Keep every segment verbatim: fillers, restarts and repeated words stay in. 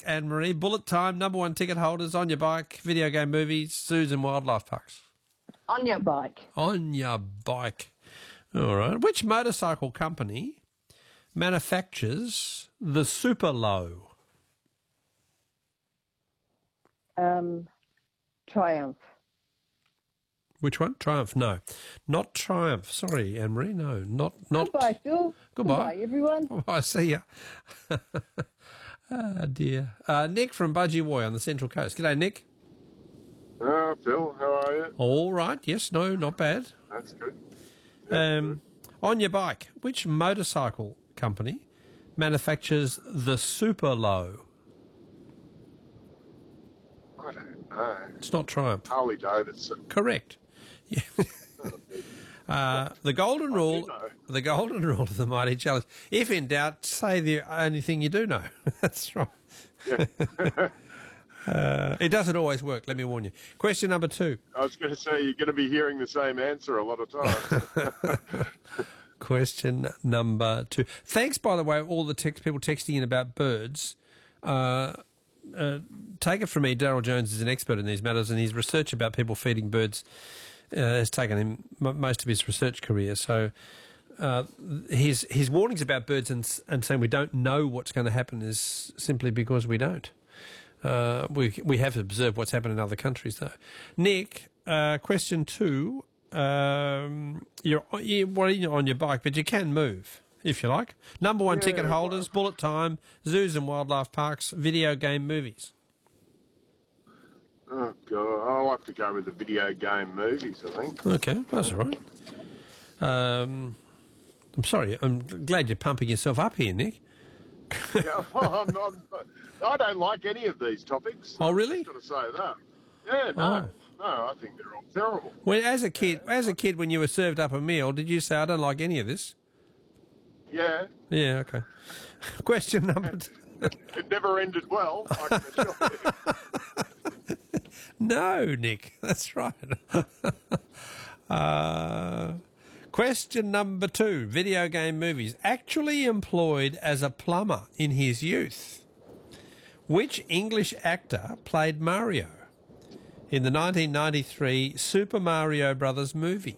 Anne-Marie. Bullet time, number one ticket holders, on your bike, video game movies, zoos and wildlife parks. On your bike. On your bike. All right. Which motorcycle company manufactures the Super Low? Um, Triumph. Which one? Triumph? No. Not Triumph. Sorry, Anne-Marie. No, not... not. Goodbye, Phil. Goodbye. Goodbye, everyone. Oh, I see ya. Ah, dear. Uh, Nick from Budgie on the Central Coast. G'day, Nick. Uh, Phil, how are you? All right. Yes, no, not bad. That's good. Um, on your bike, which motorcycle company manufactures the Super Low? I don't know. It's not Triumph. Harley Davidson. Correct. Yeah. Uh, the golden rule, know. the golden rule of the Mighty Challenge. If in doubt, say the only thing you do know. That's right. Yeah. uh, it doesn't always work, let me warn you. Question number two. I was going to say you're going to be hearing the same answer a lot of times. Question number two. Thanks, by the way, all the text people texting in about birds. Uh, uh, take it from me, Daryl Jones is an expert in these matters, and his research about people feeding birds Uh, has taken him m- most of his research career. So uh, his his warnings about birds and, and saying we don't know what's going to happen is simply because we don't. Uh, we we have observed what's happened in other countries, though. Nick, uh, question two. Um, you're, you're well, you're on your bike, but you can move if you like. Number one Yeah, ticket holders, well. bullet time, zoos and wildlife parks, video game movies. Oh, God. I like to go with the video game movies, I think. Okay, that's all right. Um, I'm sorry. I'm glad you're pumping yourself up here, Nick. Yeah, well, I'm not, I don't like any of these topics. Oh, really? I've got to say that. Yeah, no. Oh. No, I think they're all terrible. Well, as a kid, as a kid, when you were served up a meal, did you say, "I don't like any of this"? Yeah. Yeah. Okay. Question number. Two. It never ended well, I can assure you. No, Nick. That's right. uh, question number two. Video game movies. Actually employed as a plumber in his youth. Which English actor played Mario in the nineteen ninety-three Super Mario Brothers movie?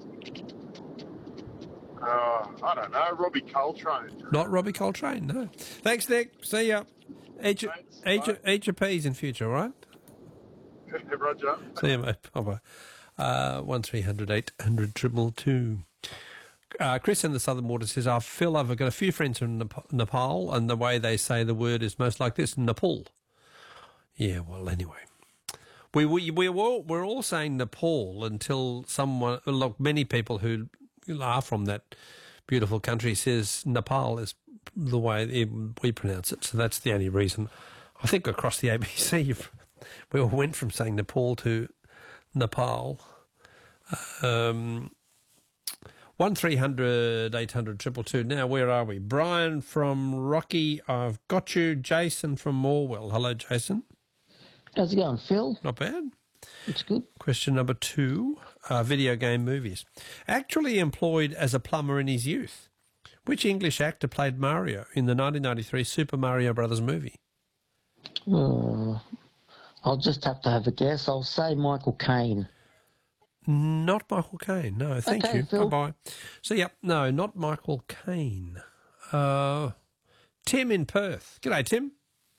Uh, I don't know, Robbie Coltrane. Not Robbie Coltrane, no. Thanks, Nick. See ya. Eat your, Thanks, eat your, bye. eat your peas in future, all right? Roger. See you, mate. Bye-bye. Uh, one three hundred eight hundred triple two. Uh, Chris in the Southern Water says, oh, Phil, I've got a few friends from Nep- Nepal, and the way they say the word is most like this, Nepal. Yeah, well, anyway. We, we, we were, all, we're all saying Nepal until someone, look, many people who are from that beautiful country says Nepal is the way we pronounce it. So that's the only reason. I think across the A B C, you've, we all went from saying Nepal to Nepal. Um, one three hundred eight hundred triple two. Now, where are we? Brian from Rocky, I've got you. Jason from Morwell. Hello, Jason. How's it going, Phil? Not bad. It's good. Question number two, uh, video game movies. Actually employed as a plumber in his youth, which English actor played Mario in the nineteen ninety-three Super Mario Brothers movie? Uh, I'll just have to have a guess. I'll say Michael Caine. Not Michael Caine, no, thank Okay, you. Phil. Bye-bye. So, yep, no, not Michael Caine. Uh, Tim in Perth. G'day, Tim.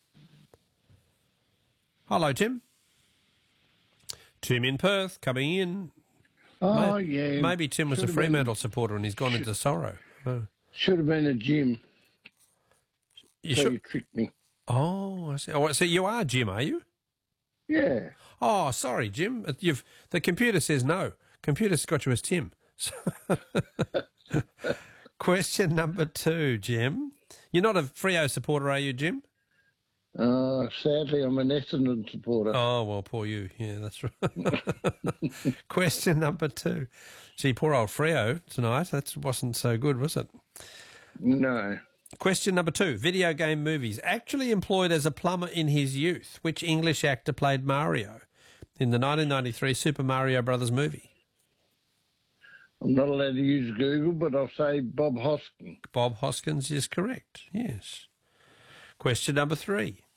Hello, Tim. Tim in Perth, coming in. Oh, Maybe, yeah. Maybe Tim was Should a have been- Fremantle supporter and he's gone into sorrow. Oh. Should have been a Jim. You so should... you tricked me. Oh, I see. Oh, so you are Jim, are you? Yeah. Oh, sorry, Jim. Uh, You've the computer says no. Computer's got you as Tim. Question number two, Jim. You're not a Freo supporter, are you, Jim? Uh, sadly, I'm an Essendon supporter. Oh, well, poor you. Yeah, that's right. Question number two. Gee, poor old Freo tonight. That wasn't so good, was it? No. Question number two. Video game movies. Actually employed as a plumber in his youth, which English actor played Mario in the nineteen ninety-three Super Mario Brothers movie? I'm not allowed to use Google, but I'll say Bob Hoskins. Bob Hoskins is correct, yes. Question number three.